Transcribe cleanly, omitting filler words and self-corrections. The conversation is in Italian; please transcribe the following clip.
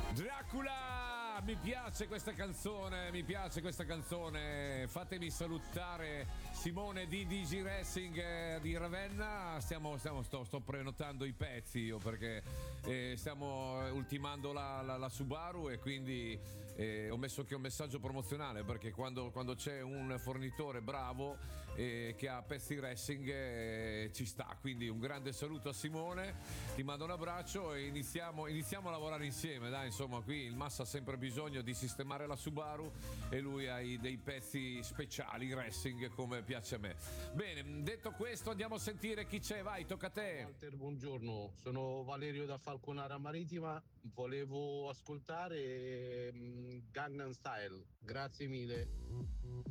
Dracula, mi piace questa canzone, fatemi salutare Simone di Digi Racing di Ravenna. Sto prenotando i pezzi io perché stiamo ultimando la Subaru e quindi ho messo anche un messaggio promozionale perché quando c'è un fornitore bravo che ha pezzi racing ci sta, quindi un grande saluto a Simone, ti mando un abbraccio e iniziamo a lavorare insieme, dai. Insomma, qui il Massa ha sempre bisogno di sistemare la Subaru e lui ha dei pezzi speciali racing come piace a me. Bene, detto questo andiamo a sentire chi c'è, vai, tocca a te. Walter, buongiorno, sono Valerio da Falconara Marittima, volevo ascoltare Gangnam Style, grazie mille.